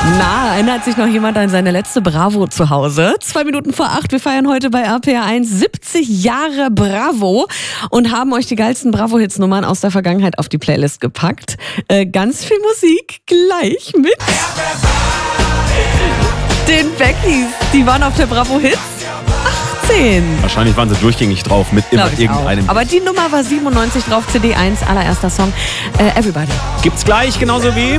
Na, erinnert sich noch jemand an seine letzte Bravo zu Hause? 2 Minuten vor 8, wir feiern heute bei RPR1 70 Jahre Bravo und haben euch die geilsten Bravo-Hits-Nummern aus der Vergangenheit auf die Playlist gepackt. Ganz viel Musik gleich mit den Beckys. Die waren auf der Bravo-Hits 18. Wahrscheinlich waren sie durchgängig drauf mit immer irgendeinem. Aber die Nummer war 97 drauf, CD 1, allererster Song, Everybody. Gibt's gleich, genauso wie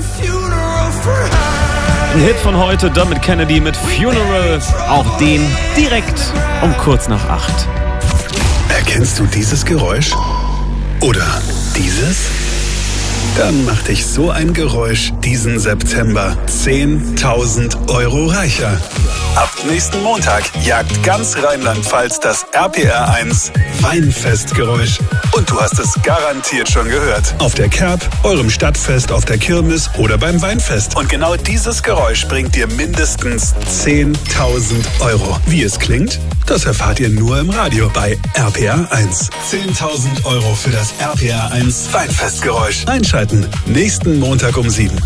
ein Hit von heute, Dermot Kennedy mit Funeral. Auch den direkt um kurz nach 8. Erkennst du dieses Geräusch? Oder dieses? Dann macht dich so ein Geräusch diesen September 10.000 Euro reicher. Ab nächsten Montag jagt ganz Rheinland-Pfalz das RPR1 Weinfestgeräusch. Und du hast es garantiert schon gehört. Auf der Kerb, eurem Stadtfest, auf der Kirmes oder beim Weinfest. Und genau dieses Geräusch bringt dir mindestens 10.000 Euro. Wie es klingt, das erfahrt ihr nur im Radio bei RPR1. 10.000 Euro für das RPR1 Weinfestgeräusch. Einschalten, nächsten Montag um 7.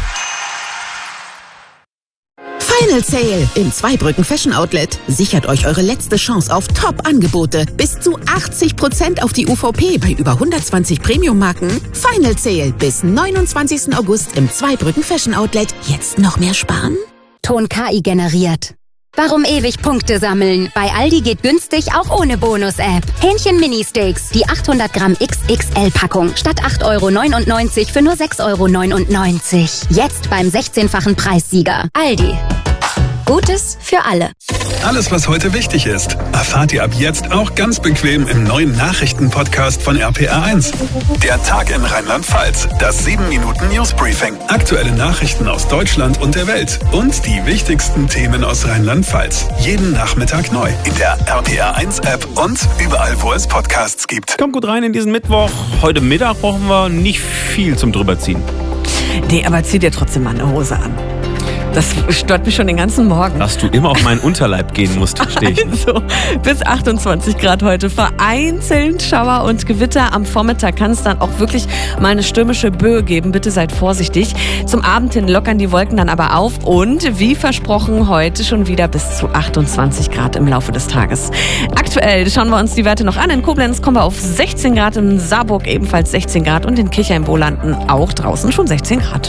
Final Sale im Zweibrücken Fashion Outlet. Sichert euch eure letzte Chance auf Top-Angebote. Bis zu 80% auf die UVP bei über 120 Premium-Marken. Final Sale bis 29. August im Zweibrücken Fashion Outlet. Jetzt noch mehr sparen? Ton KI generiert. Warum ewig Punkte sammeln? Bei Aldi geht günstig auch ohne Bonus-App. Hähnchen Mini-Steaks, die 800 Gramm XXL-Packung. Statt 8,99 € für nur 6,99 €. Jetzt beim 16-fachen Preissieger. Aldi. Gutes für alle. Alles, was heute wichtig ist, erfahrt ihr ab jetzt auch ganz bequem im neuen Nachrichten-Podcast von RPR1. Der Tag in Rheinland-Pfalz, das 7-Minuten-News-Briefing. Aktuelle Nachrichten aus Deutschland und der Welt und die wichtigsten Themen aus Rheinland-Pfalz. Jeden Nachmittag neu in der RPR1-App und überall, wo es Podcasts gibt. Kommt gut rein in diesen Mittwoch. Heute Mittag brauchen wir nicht viel zum Drüberziehen. Nee, aber zieh dir trotzdem mal eine Hose an. Das stört mich schon den ganzen Morgen. Dass du immer auf meinen Unterleib gehen musst, verstehe ich. Also, bis 28 Grad heute. Vereinzelt Schauer und Gewitter. Am Vormittag kann es dann auch wirklich mal eine stürmische Böe geben. Bitte seid vorsichtig. Zum Abend hin lockern die Wolken dann aber auf. Und wie versprochen, heute schon wieder bis zu 28 Grad im Laufe des Tages. Aktuell schauen wir uns die Werte noch an. In Koblenz kommen wir auf 16 Grad, in Saarburg ebenfalls 16 Grad und in Kirchheim-Wohlanden auch draußen schon 16 Grad.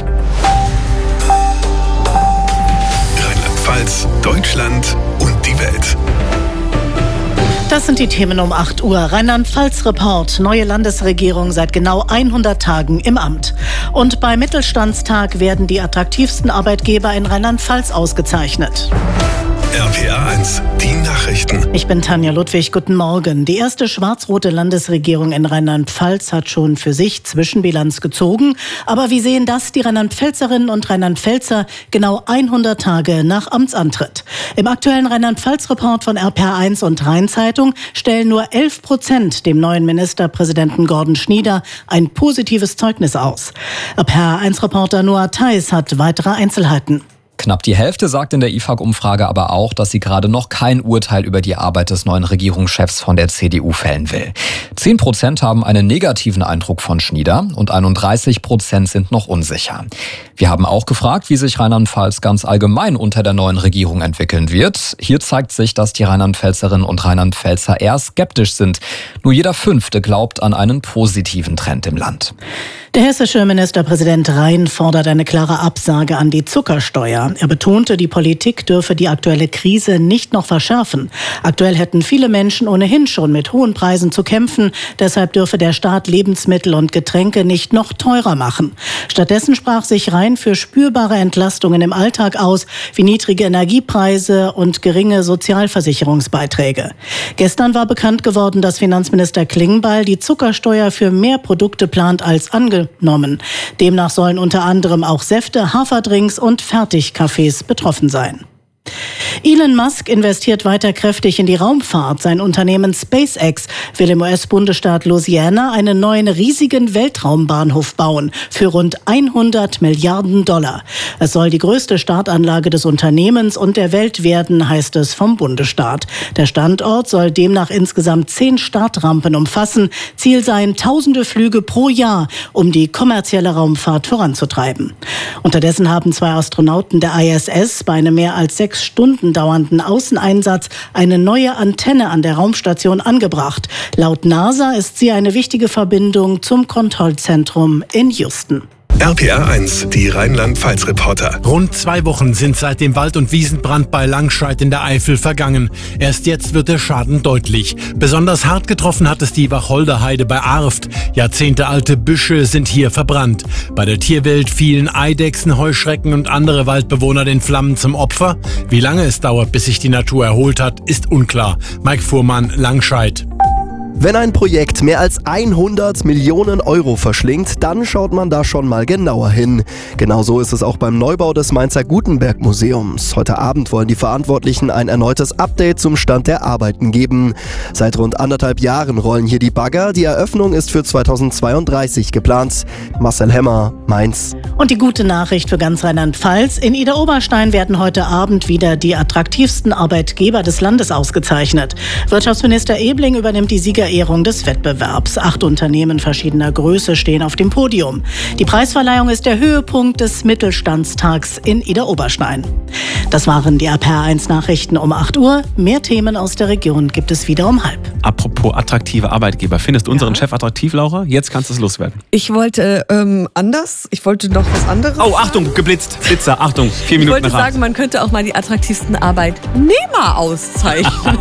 Rheinland-Pfalz, Deutschland und die Welt. Das sind die Themen um 8 Uhr. Rheinland-Pfalz-Report. Neue Landesregierung seit genau 100 Tagen im Amt. Und beim Mittelstandstag werden die attraktivsten Arbeitgeber in Rheinland-Pfalz ausgezeichnet. RPR1, die Nachrichten. Ich bin Tanja Ludwig, guten Morgen. Die erste schwarz-rote Landesregierung in Rheinland-Pfalz hat schon für sich Zwischenbilanz gezogen. Aber wie sehen das die Rheinland-Pfälzerinnen und Rheinland-Pfälzer genau 100 Tage nach Amtsantritt? Im aktuellen Rheinland-Pfalz-Report von RPR1 und Rheinzeitung stellen nur 11% dem neuen Ministerpräsidenten Gordon Schnieder ein positives Zeugnis aus. RPR1-Reporter Noah Theis hat weitere Einzelheiten. Knapp die Hälfte sagt in der IFAG-Umfrage aber auch, dass sie gerade noch kein Urteil über die Arbeit des neuen Regierungschefs von der CDU fällen will. 10% haben einen negativen Eindruck von Schnieder und 31% sind noch unsicher. Wir haben auch gefragt, wie sich Rheinland-Pfalz ganz allgemein unter der neuen Regierung entwickeln wird. Hier zeigt sich, dass die Rheinland-Pfälzerinnen und Rheinland-Pfälzer eher skeptisch sind. Nur jeder Fünfte glaubt an einen positiven Trend im Land. Der hessische Ministerpräsident Rhein fordert eine klare Absage an die Zuckersteuer. Er betonte, die Politik dürfe die aktuelle Krise nicht noch verschärfen. Aktuell hätten viele Menschen ohnehin schon mit hohen Preisen zu kämpfen. Deshalb dürfe der Staat Lebensmittel und Getränke nicht noch teurer machen. Stattdessen sprach sich Rhein für spürbare Entlastungen im Alltag aus, wie niedrige Energiepreise und geringe Sozialversicherungsbeiträge. Gestern war bekannt geworden, dass Finanzminister Klingbeil die Zuckersteuer für mehr Produkte plant als angenommen. Demnach sollen unter anderem auch Säfte, Haferdrinks und Fertigkaffees betroffen sein. Elon Musk investiert weiter kräftig in die Raumfahrt. Sein Unternehmen SpaceX will im US-Bundesstaat Louisiana einen neuen riesigen Weltraumbahnhof bauen für rund 100 Milliarden $. Es soll die größte Startanlage des Unternehmens und der Welt werden, heißt es vom Bundesstaat. Der Standort soll demnach insgesamt 10 Startrampen umfassen. Ziel seien tausende Flüge pro Jahr, um die kommerzielle Raumfahrt voranzutreiben. Unterdessen haben 2 Astronauten der ISS bei einem mehr als 6 Stunden dauernden Außeneinsatz eine neue Antenne an der Raumstation angebracht. Laut NASA ist sie eine wichtige Verbindung zum Kontrollzentrum in Houston. RPR 1, die Rheinland-Pfalz-Reporter. Rund 2 Wochen sind seit dem Wald- und Wiesenbrand bei Langscheid in der Eifel vergangen. Erst jetzt wird der Schaden deutlich. Besonders hart getroffen hat es die Wacholderheide bei Arft. Jahrzehntealte Büsche sind hier verbrannt. Bei der Tierwelt fielen Eidechsen, Heuschrecken und andere Waldbewohner den Flammen zum Opfer. Wie lange es dauert, bis sich die Natur erholt hat, ist unklar. Mike Fuhrmann, Langscheid. Wenn ein Projekt mehr als 100 Millionen Euro verschlingt, dann schaut man da schon mal genauer hin. Genauso ist es auch beim Neubau des Mainzer Gutenberg-Museums. Heute Abend wollen die Verantwortlichen ein erneutes Update zum Stand der Arbeiten geben. Seit rund 1,5 Jahren rollen hier die Bagger. Die Eröffnung ist für 2032 geplant. Marcel Hemmer, Mainz. Und die gute Nachricht für ganz Rheinland-Pfalz. In Idar-Oberstein werden heute Abend wieder die attraktivsten Arbeitgeber des Landes ausgezeichnet. Wirtschaftsminister Ebling übernimmt die Siegerehrung des Wettbewerbs. 8 Unternehmen verschiedener Größe stehen auf dem Podium. Die Preisverleihung ist der Höhepunkt des Mittelstandstags in Idar-Oberstein. Das waren die RPR 1 Nachrichten um 8 Uhr. Mehr Themen aus der Region gibt es wieder um 12:30. Apropos attraktive Arbeitgeber. Findest du unseren Chef attraktiv, Laura? Jetzt kannst du es loswerden. Ich wollte anders. Ich wollte noch was anderes. Oh, Achtung, geblitzt. Blitzer, Achtung, 4 Minuten Ich wollte sagen, man könnte auch mal die attraktivsten Arbeitnehmer auszeichnen.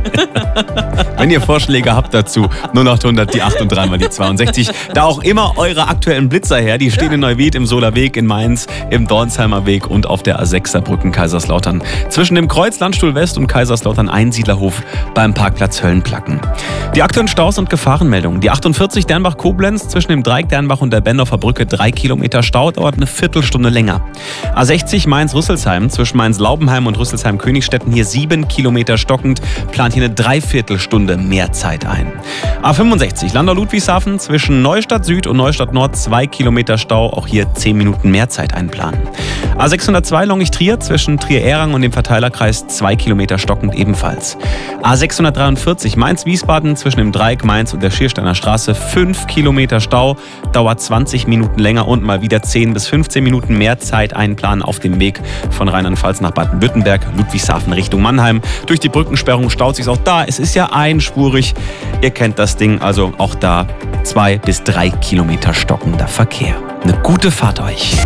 Wenn ihr Vorschläge habt dazu, 0800 die 8 und 3 mal die 62. Da auch immer eure aktuellen Blitzer her. Die stehen in Neuwied, im Solarweg, in Mainz, im Dornsheimer Weg und auf der A6er Brücken Kaiserslautern. Zwischen dem Kreuz Landstuhl West und Kaiserslautern Einsiedlerhof beim Parkplatz Höllenplacken. Die aktuellen Staus und Gefahrenmeldungen. Die 48 Dernbach-Koblenz zwischen dem Dreieck Dernbach und der Bendorfer Brücke 3 Kilometer Stau, dauert eine Viertelstunde länger. A60 Mainz-Rüsselsheim zwischen Mainz-Laubenheim und Rüsselsheim-Königstetten hier 7 Kilometer stockend, plant hier eine Dreiviertelstunde mehr Zeit ein. A65 Landau-Ludwigshafen zwischen Neustadt Süd und Neustadt Nord 2 Kilometer Stau, auch hier 10 Minuten mehr Zeit einplanen. A602 Longich-Trier zwischen Trier-Errang und dem Verteilerkreis 2 Kilometer stockend ebenfalls. A643 Mainz-Wiesbaden zwischen dem Dreieck Mainz und der Schiersteiner Straße 5 Kilometer Stau, dauert 20 Minuten länger und mal wieder 10 bis 15 Minuten mehr Zeit einplanen auf dem Weg von Rheinland-Pfalz nach Baden-Württemberg, Ludwigshafen Richtung Mannheim. Durch die Brückensperrung staut sich auch da. Es ist ja einspurig. Ihr kennt das Ding, also auch da 2 bis 3 Kilometer stockender Verkehr. Eine gute Fahrt euch.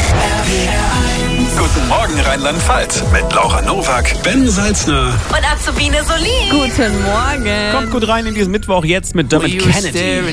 Guten Morgen Rheinland-Pfalz mit Laura Nowak, Ben Salzner Und Azubine Solin. Guten Morgen. Kommt gut rein in diesen Mittwoch jetzt mit Dermot Kennedy.